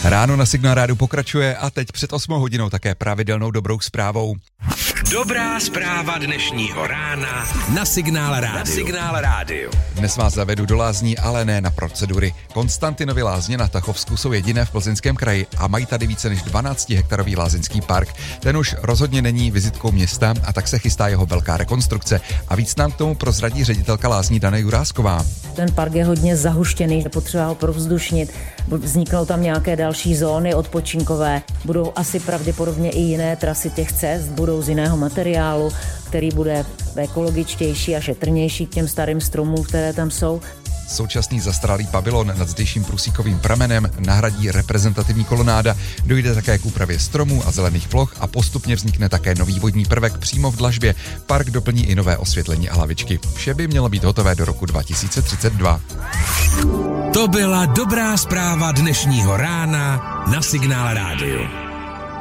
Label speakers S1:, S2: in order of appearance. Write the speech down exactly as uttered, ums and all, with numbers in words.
S1: Ráno na Signál rádiu pokračuje a teď před osmou hodinou také pravidelnou dobrou zprávou.
S2: Dobrá zpráva dnešního rána na Signál rádiu. Na Signál rádiu.
S1: Dnes vás zavedu do lázní, ale ne na procedury. Konstantinovy lázně na Tachovsku jsou jediné v Plzeňském kraji a mají tady více než dvanáctihektarový lázeňský park. Ten už rozhodně není vizitkou města a tak se chystá jeho velká rekonstrukce. A víc nám k tomu prozradí ředitelka lázní Dana Jurásková.
S3: Ten park je hodně zahuštěný, potřeba ho provzdušnit, vzniknou tam nějaké další zóny odpočinkové, budou asi pravděpodobně i jiné trasy těch cest, budou z jiného materiálu, který bude ekologičtější a šetrnější k těm starým stromům, které tam jsou.
S1: Současný zastaralý pavilon nad zdejším průsíkovým pramenem nahradí reprezentativní kolonáda, dojde také k úpravě stromů a zelených ploch a postupně vznikne také nový vodní prvek přímo v dlažbě. Park doplní i nové osvětlení a lavičky. Vše by mělo být hotové do roku dva tisíce třicet dva.
S2: To byla dobrá zpráva dnešního rána na Signál rádiu.